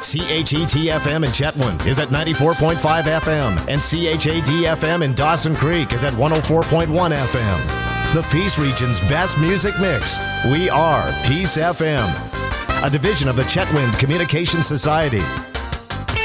CHET-FM in Chetwynd is at 94.5 FM, and CHAD-FM in Dawson Creek is at 104.1 FM. The Peace Region's best music mix. We are Peace FM, a division of the Chetwynd Communication Society.